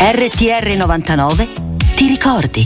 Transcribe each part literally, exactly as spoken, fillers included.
R T R novantanove ti ricordi.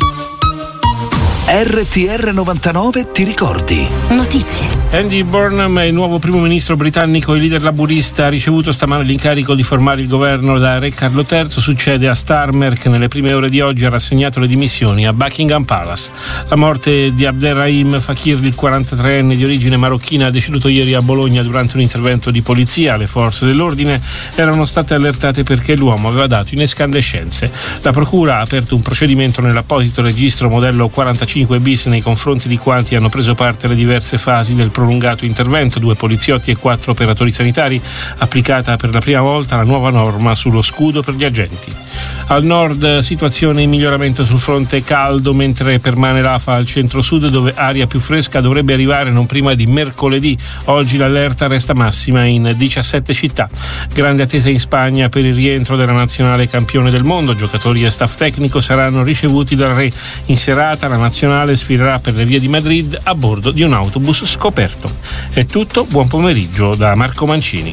R T R novantanove ti ricordi. Notizie. Andy Burnham è il nuovo primo ministro britannico e leader laburista. Ha ricevuto stamane l'incarico di formare il governo da Re Carlo terzo. Succede a Starmer, che nelle prime ore di oggi ha rassegnato le dimissioni a Buckingham Palace. La morte di Abderrahim Fakir, il quarantatreenne di origine marocchina, deceduto ieri a Bologna durante un intervento di polizia. Le forze dell'ordine erano state allertate perché l'uomo aveva dato in escandescenze. La procura ha aperto un procedimento nell'apposito registro modello quarantacinque bis nei confronti di quanti hanno preso parte alle diverse fasi del prolungato intervento, due poliziotti e quattro operatori sanitari. Applicata per la prima volta la nuova norma sullo scudo per gli agenti. Al nord situazione in miglioramento sul fronte caldo, mentre permane l'afa al centro-sud, dove aria più fresca dovrebbe arrivare non prima di mercoledì. Oggi l'allerta resta massima in diciassette città. Grande attesa in Spagna per il rientro della nazionale campione del mondo. Giocatori e staff tecnico saranno ricevuti dal re. In serata la nazionale sfilerà per le vie di Madrid a bordo di un autobus scoperto. È tutto, buon pomeriggio da Marco Mancini.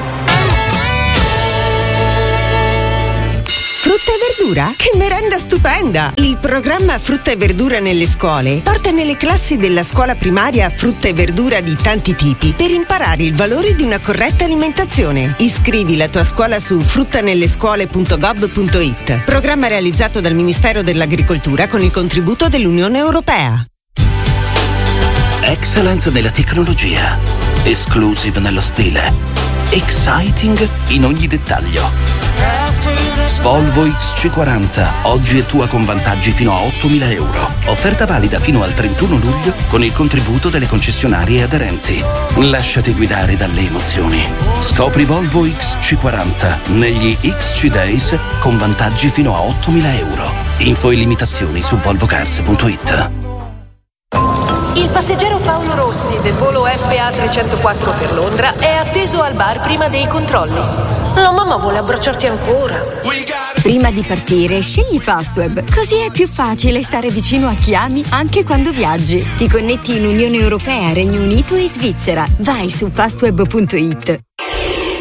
Frutta e verdura? Che merenda stupenda! Il programma Frutta e verdura nelle scuole porta nelle classi della scuola primaria frutta e verdura di tanti tipi per imparare il valore di una corretta alimentazione. Iscrivi la tua scuola su fruttanellescuole punto gov punto it. Programma realizzato dal Ministero dell'Agricoltura con il contributo dell'Unione Europea. Excellent nella tecnologia, exclusive nello stile, exciting in ogni dettaglio. Volvo X C quaranta, oggi è tua con vantaggi fino a ottomila euro. Offerta valida fino al trentuno luglio con il contributo delle concessionarie aderenti. Lasciati guidare dalle emozioni. Scopri Volvo X C quaranta negli X C Days con vantaggi fino a ottomila euro. Info e limitazioni su volvo cars punto it. Il passeggero Paolo Rossi del volo F A trecentoquattro per Londra è atteso al bar prima dei controlli. La mamma vuole abbracciarti ancora. Prima di partire, scegli Fastweb, così è più facile stare vicino a chi ami anche quando viaggi. Ti connetti in Unione Europea, Regno Unito e Svizzera. Vai su fastweb punto it.